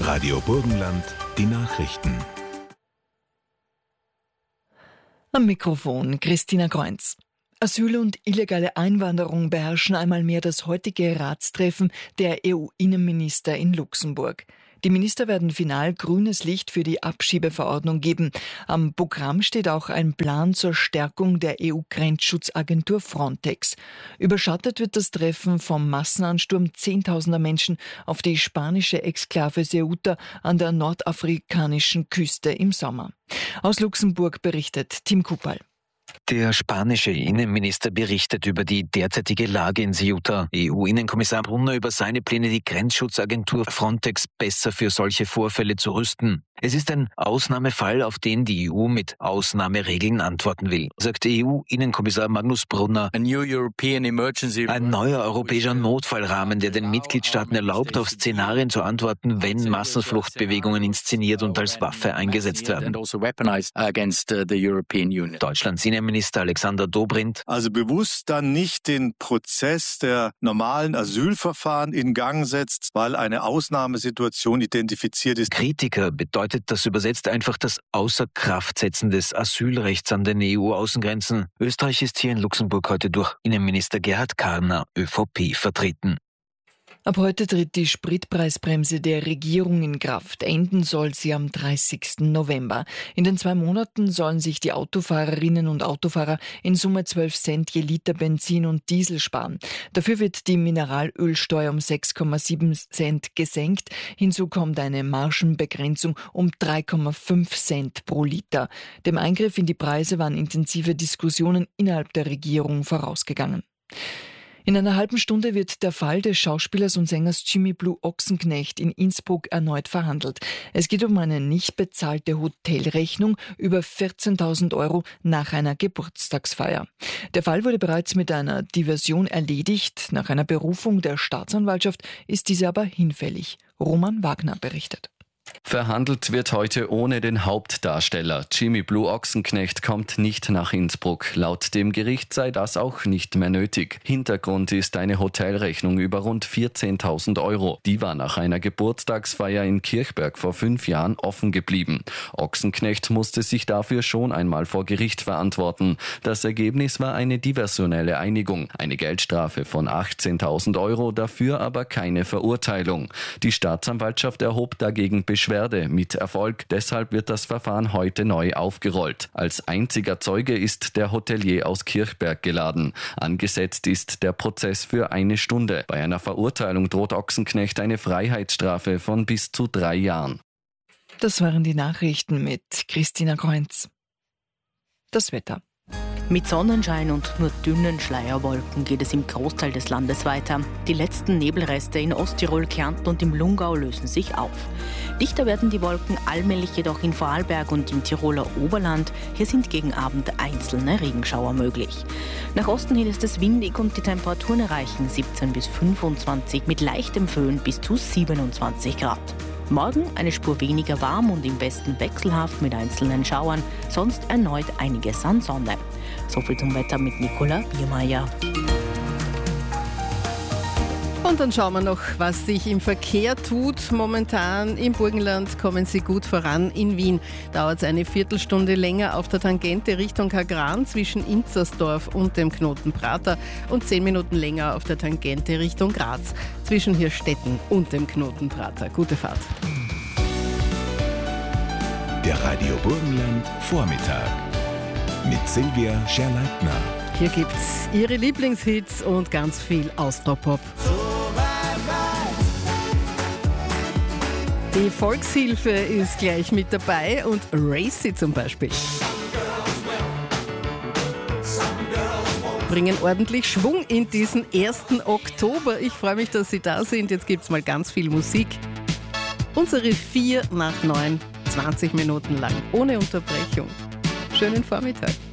Radio Burgenland, die Nachrichten. Am Mikrofon Christina Kreunz. Asyl und illegale Einwanderung beherrschen einmal mehr das heutige Ratstreffen der EU-Innenminister in Luxemburg. Die Minister werden final grünes Licht für die Abschiebeverordnung geben. Am Programm steht auch ein Plan zur Stärkung der EU-Grenzschutzagentur Frontex. Überschattet wird das Treffen vom Massenansturm Zehntausender Menschen auf die spanische Exklave Ceuta an der nordafrikanischen Küste im Sommer. Aus Luxemburg berichtet Tim Kupal. Der spanische Innenminister berichtet über die derzeitige Lage in Ceuta. EU-Innenkommissar Brunner über seine Pläne, die Grenzschutzagentur Frontex besser für solche Vorfälle zu rüsten. Es ist ein Ausnahmefall, auf den die EU mit Ausnahmeregeln antworten will, sagt EU-Innenkommissar Magnus Brunner. Ein neuer europäischer Notfallrahmen, der den Mitgliedstaaten erlaubt, auf Szenarien zu antworten, wenn Massenfluchtbewegungen inszeniert und als Waffe eingesetzt werden. Deutschlands Innenminister Alexander Dobrindt. Also bewusst dann nicht den Prozess der normalen Asylverfahren in Gang setzt, weil eine Ausnahmesituation identifiziert ist. Kritiker bedeutet das übersetzt einfach das Außerkraftsetzen des Asylrechts an den EU-Außengrenzen. Österreich ist hier in Luxemburg heute durch Innenminister Gerhard Karner, ÖVP, vertreten. Ab heute tritt die Spritpreisbremse der Regierung in Kraft. Enden soll sie am 30. November. In den 2 Monaten sollen sich die Autofahrerinnen und Autofahrer in Summe 12 Cent je Liter Benzin und Diesel sparen. Dafür wird die Mineralölsteuer um 6,7 Cent gesenkt. Hinzu kommt eine Margenbegrenzung um 3,5 Cent pro Liter. Dem Eingriff in die Preise waren intensive Diskussionen innerhalb der Regierung vorausgegangen. In einer halben Stunde wird der Fall des Schauspielers und Sängers Jimmy Blue Ochsenknecht in Innsbruck erneut verhandelt. Es geht um eine nicht bezahlte Hotelrechnung über 14.000 € nach einer Geburtstagsfeier. Der Fall wurde bereits mit einer Diversion erledigt. Nach einer Berufung der Staatsanwaltschaft ist diese aber hinfällig. Roman Wagner berichtet. Verhandelt wird heute ohne den Hauptdarsteller. Jimmy Blue Ochsenknecht kommt nicht nach Innsbruck. Laut dem Gericht sei das auch nicht mehr nötig. Hintergrund ist eine Hotelrechnung über rund 14.000 €. Die war nach einer Geburtstagsfeier in Kirchberg vor 5 Jahren offen geblieben. Ochsenknecht musste sich dafür schon einmal vor Gericht verantworten. Das Ergebnis war eine diversionelle Einigung. Eine Geldstrafe von 18.000 €, dafür aber keine Verurteilung. Die Staatsanwaltschaft erhob dagegen Beschwerde mit Erfolg. Deshalb wird das Verfahren heute neu aufgerollt. Als einziger Zeuge ist der Hotelier aus Kirchberg geladen. Angesetzt ist der Prozess für 1 Stunde. Bei einer Verurteilung droht Ochsenknecht eine Freiheitsstrafe von bis zu 3 Jahren. Das waren die Nachrichten mit Christina Kreunz. Das Wetter. Mit Sonnenschein und nur dünnen Schleierwolken geht es im Großteil des Landes weiter. Die letzten Nebelreste in Osttirol, Kärnten und im Lungau lösen sich auf. Dichter werden die Wolken allmählich jedoch in Vorarlberg und im Tiroler Oberland. Hier sind gegen Abend einzelne Regenschauer möglich. Nach Osten hin ist es windig und die Temperaturen erreichen 17 bis 25 mit leichtem Föhn bis zu 27 Grad. Morgen eine Spur weniger warm und im Westen wechselhaft mit einzelnen Schauern, sonst erneut einiges an Sonne. Soviel zum Wetter mit Nicola Biermeier. Und dann schauen wir noch, was sich im Verkehr tut. Momentan im Burgenland kommen Sie gut voran. In Wien dauert es eine Viertelstunde länger auf der Tangente Richtung Kagran zwischen Inzersdorf und dem Knoten Prater und 10 Minuten länger auf der Tangente Richtung Graz zwischen Hirstetten und dem Knoten Prater. Gute Fahrt. Der Radio Burgenland Vormittag mit Silvia Scherleitner. Hier gibt's Ihre Lieblingshits und ganz viel Austropop. Die Volkshilfe ist gleich mit dabei und Racy zum Beispiel. Bringen ordentlich Schwung in diesen 1. Oktober. Ich freue mich, dass Sie da sind. Jetzt gibt's mal ganz viel Musik. Unsere 4 nach 9, 20 Minuten lang, ohne Unterbrechung. Schönen Vormittag.